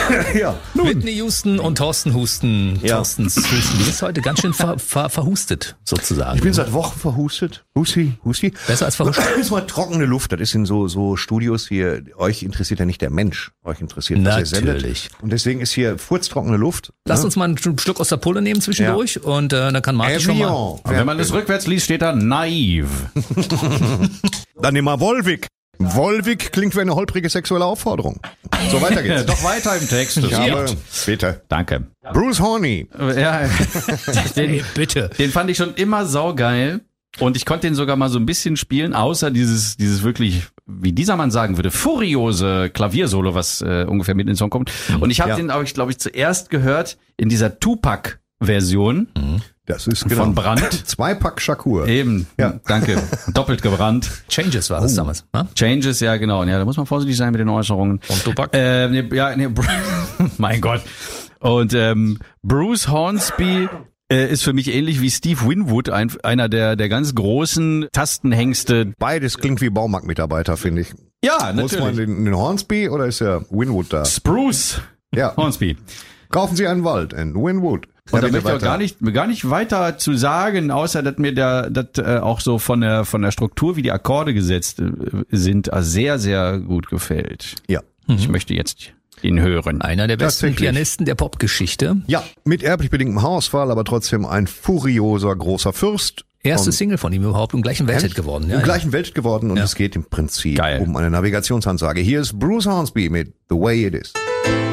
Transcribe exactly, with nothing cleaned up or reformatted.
Ja. Whitney Houston und Thorsten Husten. Ja. Thorstens Husten. Du bist heute ganz schön ver, ver, verhustet, sozusagen. Ich bin seit Wochen verhustet. Husti, Husti. Besser als verhustet. Das ist mal trockene Luft. Das ist in so, so Studios hier. Euch interessiert ja nicht der Mensch. Euch interessiert, was ihr sendet. Natürlich. Und deswegen ist hier furztrockene Luft. Lass ne? uns mal einen Schluck aus der Pulle nehmen zwischendurch ja. und äh, dann kann Martin schon mal... Evian. Und wenn man das rückwärts liest, steht da naiv. Dann nimm mal Volvic. Volvic klingt wie eine holprige sexuelle Aufforderung. So, weiter geht's. Doch weiter im Text. Ich habe, bitte. Danke. Bruce Horny. Ja, den, Hey, bitte. den fand ich schon immer saugeil. Und ich konnte den sogar mal so ein bisschen spielen, außer dieses, dieses wirklich, wie dieser Mann sagen würde, furiose Klaviersolo, was äh, ungefähr mit in den Song kommt. Und ich habe Ja. den, glaube ich, glaube ich, zuerst gehört in dieser Tupac-Version Das ist genau. von Brandt. Zwei Pack Shakur. Eben, Ja. danke. Doppelt gebrannt. Changes war das damals. Ne? Changes, ja genau. Ja, da muss man vorsichtig sein mit den Äußerungen. Von Tupac? Äh, nee, ja, nee, mein Gott. Und ähm, Bruce Hornsby äh, ist für mich ähnlich wie Steve Winwood, ein, einer der der ganz großen Tastenhengste. Beides klingt wie Baumarktmitarbeiter, finde ich. Ja, Muss man den, den Hornsby oder ist der Winwood da? Spruce Ja. Hornsby. Kaufen Sie einen Wald in Winwood. Und Ja, da bitte möchte ich auch weiter. gar nicht, gar nicht weiter zu sagen, außer dass mir der, das äh, auch so von der von der Struktur, wie die Akkorde gesetzt äh, sind, äh, sehr, sehr gut gefällt. Ja. Ich möchte jetzt ihn hören. Einer der besten Tatsächlich. Pianisten der Popgeschichte. Ja, mit erblich bedingtem Haarausfall, aber trotzdem ein furioser großer Fürst. Erste Und Single von ihm überhaupt und gleich ein Welthit geworden. Ja, Im ja. gleichen Welt geworden und Ja. es geht im Prinzip Geil. um eine Navigationsansage. Hier ist Bruce Hornsby mit The Way It Is.